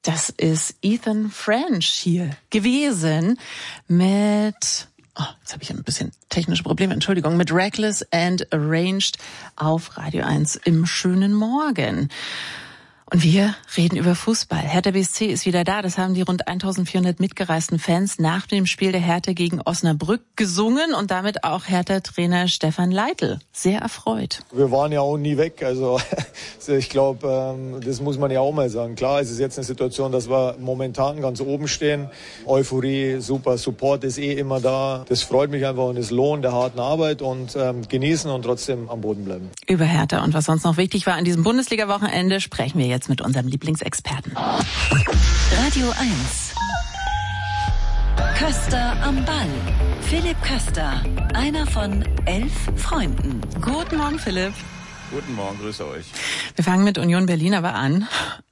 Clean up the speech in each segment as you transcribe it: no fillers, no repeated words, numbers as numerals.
Das ist Ethan French hier gewesen mit... jetzt habe ich ein bisschen technische Probleme, Entschuldigung, mit Reckless and Arranged auf Radio 1 im schönen Morgen. Und wir reden über Fußball. Hertha BSC ist wieder da. Das haben die rund 1400 mitgereisten Fans nach dem Spiel der Hertha gegen Osnabrück gesungen und damit auch Hertha-Trainer Stefan Leitl sehr erfreut. Wir waren ja auch nie weg. Also ich glaube, das muss man ja auch mal sagen. Klar, es ist jetzt eine Situation, dass wir momentan ganz oben stehen. Euphorie, super, Support ist immer da. Das freut mich einfach und ist Lohn der harten Arbeit und genießen und trotzdem am Boden bleiben. Über Hertha und was sonst noch wichtig war an diesem Bundesliga-Wochenende sprechen wir jetzt mit unserem Lieblingsexperten. Radio 1. Köster am Ball. Philipp Köster, einer von 11 Freunden. Guten Morgen, Philipp. Guten Morgen, grüße euch. Wir fangen mit Union Berlin aber an.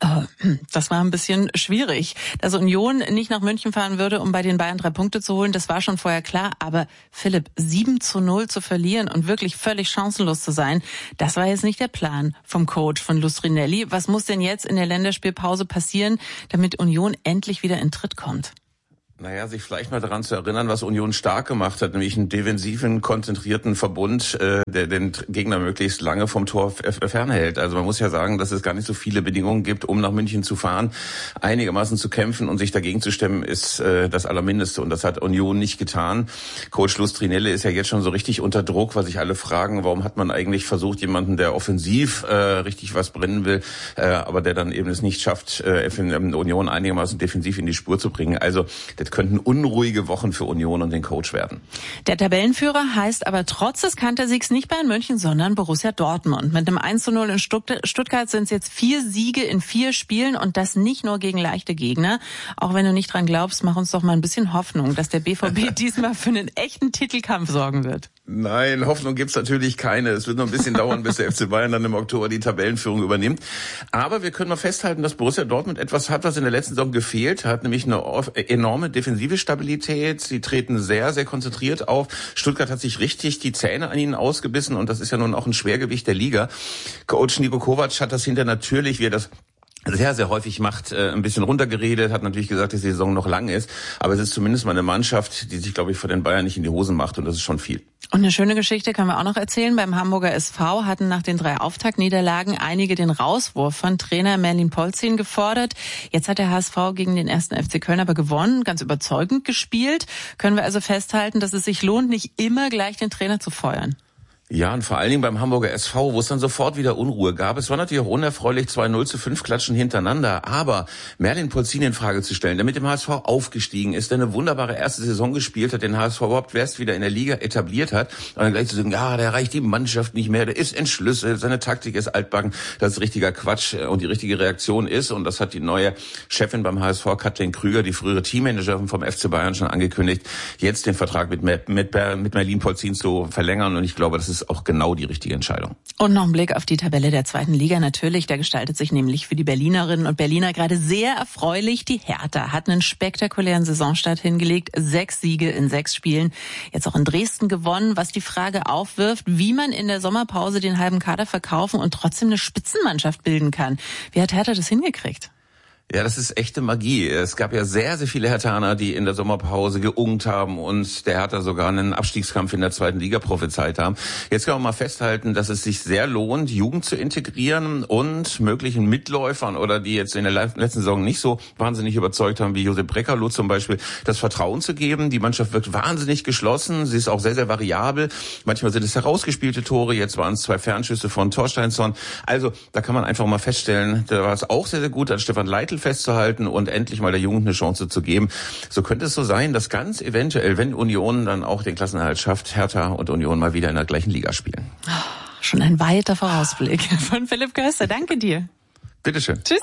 Das war ein bisschen schwierig. Dass Union nicht nach München fahren würde, um bei den Bayern 3 Punkte zu holen, das war schon vorher klar. Aber Philipp, 7:0 zu verlieren und wirklich völlig chancenlos zu sein, das war jetzt nicht der Plan vom Coach von Lustrinelli. Was muss denn jetzt in der Länderspielpause passieren, damit Union endlich wieder in Tritt kommt? Naja, sich vielleicht mal daran zu erinnern, was Union stark gemacht hat, nämlich einen defensiven, konzentrierten Verbund, der den Gegner möglichst lange vom Tor fernhält. Also man muss ja sagen, dass es gar nicht so viele Bedingungen gibt, um nach München zu fahren. Einigermaßen zu kämpfen und sich dagegen zu stemmen, ist das Allermindeste. Und das hat Union nicht getan. Coach Lustrinelli ist ja jetzt schon so richtig unter Druck, weil sich alle fragen, warum hat man eigentlich versucht, jemanden, der offensiv richtig was brennen will, aber der dann eben es nicht schafft, Union einigermaßen defensiv in die Spur zu bringen. Also das könnten unruhige Wochen für Union und den Coach werden. Der Tabellenführer heißt aber trotz des Kantersiegs nicht Bayern München, sondern Borussia Dortmund. Mit einem 1:0 in Stuttgart sind es jetzt 4 Siege in 4 Spielen und das nicht nur gegen leichte Gegner. Auch wenn du nicht dran glaubst, mach uns doch mal ein bisschen Hoffnung, dass der BVB diesmal für einen echten Titelkampf sorgen wird. Nein, Hoffnung gibt's natürlich keine. Es wird noch ein bisschen dauern, bis der FC Bayern dann im Oktober die Tabellenführung übernimmt. Aber wir können mal festhalten, dass Borussia Dortmund etwas hat, was in der letzten Saison gefehlt hat, nämlich eine enorme defensive Stabilität. Sie treten sehr, sehr konzentriert auf. Stuttgart hat sich richtig die Zähne an ihnen ausgebissen und das ist ja nun auch ein Schwergewicht der Liga. Coach Niko Kovac hat das hinter natürlich, wie er das sehr, sehr häufig macht, ein bisschen runtergeredet, hat natürlich gesagt, dass die Saison noch lang ist, aber es ist zumindest mal eine Mannschaft, die sich, glaube ich, vor den Bayern nicht in die Hosen macht und das ist schon viel. Und eine schöne Geschichte können wir auch noch erzählen. Beim Hamburger SV hatten nach den 3 Auftaktniederlagen einige den Rauswurf von Trainer Merlin Polzin gefordert. Jetzt hat der HSV gegen den 1. FC Köln aber gewonnen, ganz überzeugend gespielt. Können wir also festhalten, dass es sich lohnt, nicht immer gleich den Trainer zu feuern? Ja, und vor allen Dingen beim Hamburger SV, wo es dann sofort wieder Unruhe gab. Es war natürlich auch unerfreulich, 2-0-5 Klatschen hintereinander. Aber Merlin Polzin in Frage zu stellen, der mit dem HSV aufgestiegen ist, der eine wunderbare erste Saison gespielt hat, den HSV überhaupt erst wieder in der Liga etabliert hat. Und dann gleich zu sagen, ja, der erreicht die Mannschaft nicht mehr, der ist entschlüsselt, seine Taktik ist altbacken. Das ist richtiger Quatsch und die richtige Reaktion ist, und das hat die neue Chefin beim HSV, Kathleen Krüger, die frühere Teammanagerin vom FC Bayern, schon angekündigt, jetzt den Vertrag mit Merlin Polzin zu verlängern. Und ich glaube, das ist auch genau die richtige Entscheidung. Und noch ein Blick auf die Tabelle der 2. Liga natürlich. Da gestaltet sich nämlich für die Berlinerinnen und Berliner gerade sehr erfreulich. Die Hertha hat einen spektakulären Saisonstart hingelegt. 6 Siege in 6 Spielen. Jetzt auch in Dresden gewonnen, was die Frage aufwirft, wie man in der Sommerpause den halben Kader verkaufen und trotzdem eine Spitzenmannschaft bilden kann. Wie hat Hertha das hingekriegt? Ja, das ist echte Magie. Es gab ja sehr, sehr viele Herthaner, die in der Sommerpause geungt haben und der Hertha sogar einen Abstiegskampf in der 2. Liga prophezeit haben. Jetzt kann man mal festhalten, dass es sich sehr lohnt, Jugend zu integrieren und möglichen Mitläufern oder die jetzt in der letzten Saison nicht so wahnsinnig überzeugt haben, wie Josep Brekalo zum Beispiel, das Vertrauen zu geben. Die Mannschaft wirkt wahnsinnig geschlossen. Sie ist auch sehr, sehr variabel. Manchmal sind es herausgespielte Tore. Jetzt waren es 2 Fernschüsse von Torsteinsson. Also da kann man einfach mal feststellen, da war es auch sehr, sehr gut an Stefan Leitl festzuhalten und endlich mal der Jugend eine Chance zu geben. So könnte es so sein, dass ganz eventuell, wenn Union dann auch den Klassenerhalt schafft, Hertha und Union mal wieder in der gleichen Liga spielen. Schon ein weiter Vorausblick von Philipp Köster. Danke dir. Bitteschön. Tschüss.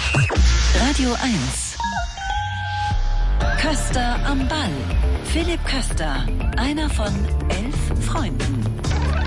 Radio 1. Köster am Ball. Philipp Köster, einer von 11 Freunden.